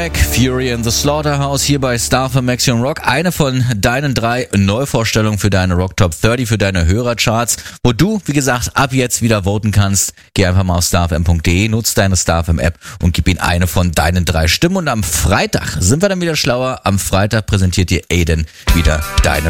Fury in the Slaughterhouse hier bei Starfm Action Rock. Eine von deinen 3 Neuvorstellungen für deine Rock Top 30, für deine Hörercharts, wo du, wie gesagt, ab jetzt wieder voten kannst. Geh einfach mal auf starfm.de, nutz deine Starfm App und gib ihnen eine von deinen 3 Stimmen. Und am Freitag sind wir dann wieder schlauer. Am Freitag präsentiert dir Aiden wieder deine